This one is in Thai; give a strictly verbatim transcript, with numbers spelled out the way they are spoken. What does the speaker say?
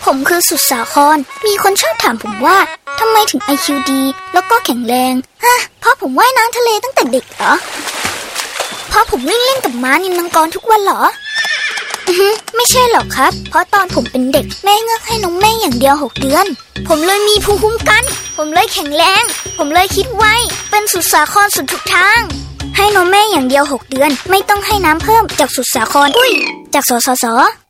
ผมคือสุดสาครมีคนชอบถามผมว่าทำไมถึง ไอ คิว ดีแล้วก็แข็งแรงฮะเพราะผมว่ายน้ำทะเลตั้งแต่เด็กเหรอเพราะผมวิ่งเล่นกับม้านิลมังกรทุกวันเหรออือฮึไม่ใช่หรอกครับเพราะตอนผมเป็นเด็กแม่เงือกให้นมแม่อย่างเดียวหกเดือนผมเลยมีภูมิคุ้มกันผมเลยแข็งแรงผมเลยคิดไวเป็นสุดสาครสุดทุกทางให้นมแม่อย่างเดียวหกเดือนไม่ต้องให้น้ำเพิ่มจากสุดสาครอุ้ยจากสสส